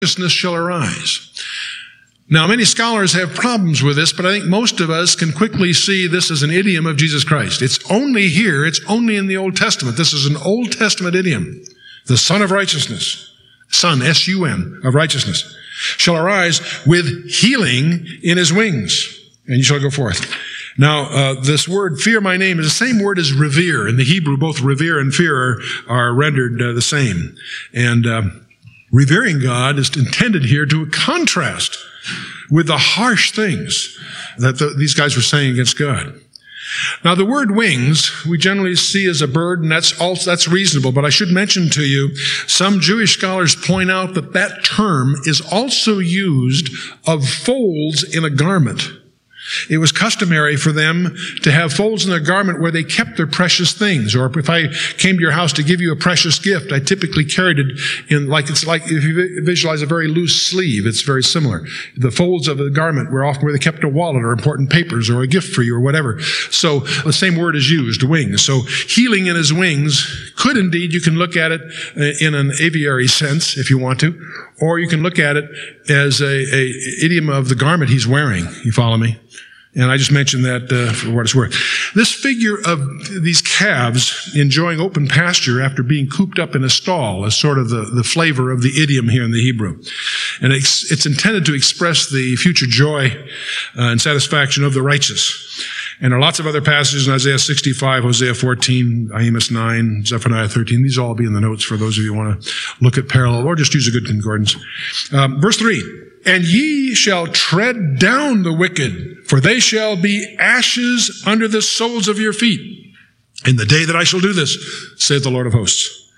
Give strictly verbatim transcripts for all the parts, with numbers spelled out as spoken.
righteousness shall arise. Now, many scholars have problems with this, but I think most of us can quickly see this as an idiom of Jesus Christ. It's only here. It's only in the Old Testament. This is an Old Testament idiom. The Son of Righteousness, Son, S U N, of righteousness, shall arise with healing in his wings, and you shall go forth. Now, uh, this word, fear my name, is the same word as revere. In the Hebrew, both revere and fear are, are rendered uh, the same. And uh, revering God is intended here to contrast with the harsh things that the, these guys were saying against God. Now, the word wings, we generally see as a bird, and that's also, that's reasonable, but I should mention to you, some Jewish scholars point out that that term is also used of folds in a garment. It was customary for them to have folds in their garment where they kept their precious things. Or if I came to your house to give you a precious gift, I typically carried it in like, it's like, if you visualize a very loose sleeve, it's very similar. The folds of the garment were often where they kept a wallet or important papers or a gift for you or whatever. So the same word is used, wings. So healing in his wings could indeed, you can look at it in an aviary sense if you want to, or you can look at it as a, a idiom of the garment he's wearing. You follow me? And I just mentioned that uh, for what it's worth. This figure of these calves enjoying open pasture after being cooped up in a stall is sort of the, the flavor of the idiom here in the Hebrew. And it's, it's intended to express the future joy uh, and satisfaction of the righteous. And there are lots of other passages in Isaiah sixty-five, Hosea fourteen, Amos nine, Zephaniah thirteen. These will all be in the notes for those of you who want to look at parallel or just use a good concordance. Um, verse three. And ye shall tread down the wicked, for they shall be ashes under the soles of your feet. In the day that I shall do this, saith the Lord of hosts.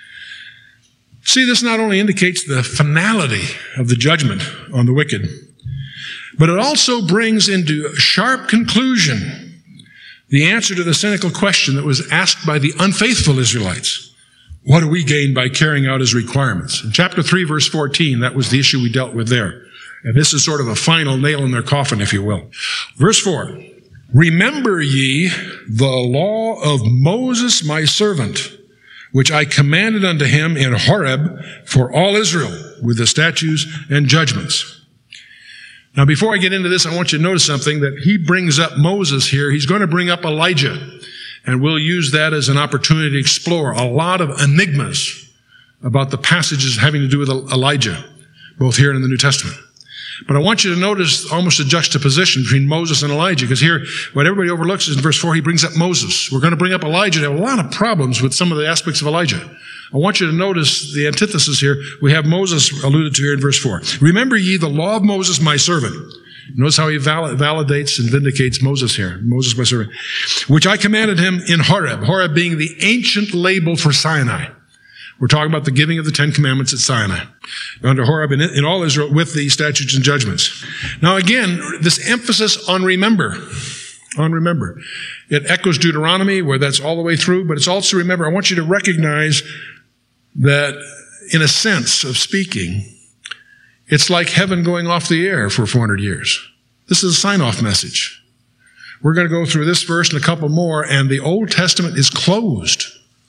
See, this not only indicates the finality of the judgment on the wicked, but it also brings into sharp conclusion the answer to the cynical question that was asked by the unfaithful Israelites. What do we gain by carrying out his requirements? In chapter three, verse fourteen, that was the issue we dealt with there. And this is sort of a final nail in their coffin, if you will. Verse four, remember ye the law of Moses my servant, which I commanded unto him in Horeb for all Israel, with the statutes and judgments. Now, before I get into this, I want you to notice something, that he brings up Moses here. He's going to bring up Elijah. And we'll use that as an opportunity to explore a lot of enigmas about the passages having to do with Elijah, both here and in the New Testament. But I want you to notice almost a juxtaposition between Moses and Elijah, because here, what everybody overlooks is in verse four, he brings up Moses. We're going to bring up Elijah. There are a lot of problems with some of the aspects of Elijah. I want you to notice the antithesis here. We have Moses alluded to here in verse four. Remember ye the law of Moses, my servant. Notice how he val- validates and vindicates Moses here. Moses, my servant. Which I commanded him in Horeb. Horeb being the ancient label for Sinai. We're talking about the giving of the Ten Commandments at Sinai. Under Horeb in, in all Israel with the statutes and judgments. Now again, this emphasis on remember. On remember. It echoes Deuteronomy where that's all the way through, but it's also remember. I want you to recognize that in a sense of speaking, it's like heaven going off the air for four hundred years. This is a sign-off message. We're going to go through this verse and a couple more, and the Old Testament is closed.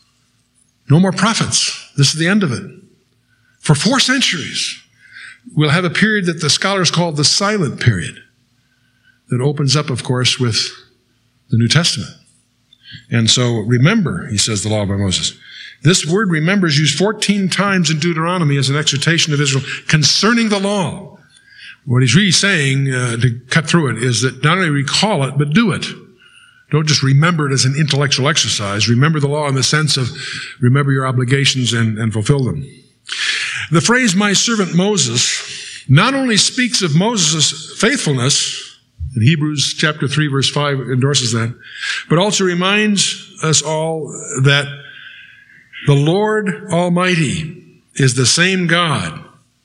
No more prophets. This is the end of it. For four centuries, we'll have a period that the scholars call the silent period, that opens up, of course, with the New Testament. And so, remember, he says, the law by Moses. This word remember is used fourteen times in Deuteronomy as an exhortation of Israel concerning the law. What he's really saying, uh, to cut through it, is that not only recall it, but do it. Don't just remember it as an intellectual exercise. Remember the law in the sense of remember your obligations and, and fulfill them. The phrase, my servant Moses, not only speaks of Moses' faithfulness, in Hebrews chapter three, verse five endorses that, but also reminds us all that the Lord Almighty is the same God.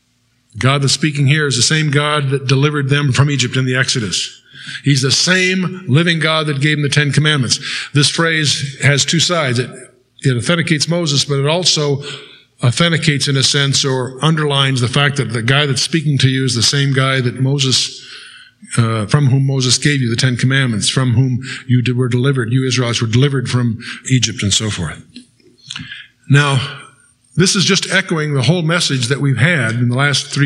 God that's speaking here is the same God that delivered them from Egypt in the Exodus. He's the same living God that gave them the Ten Commandments. This phrase has two sides. It, it authenticates Moses, but it also authenticates, in a sense, or underlines the fact that the guy that's speaking to you is the same guy that Moses, uh, from whom Moses gave you the Ten Commandments, from whom you did, were delivered, you Israelites were delivered from Egypt and so forth. Now, this is just echoing the whole message that we've had in the last three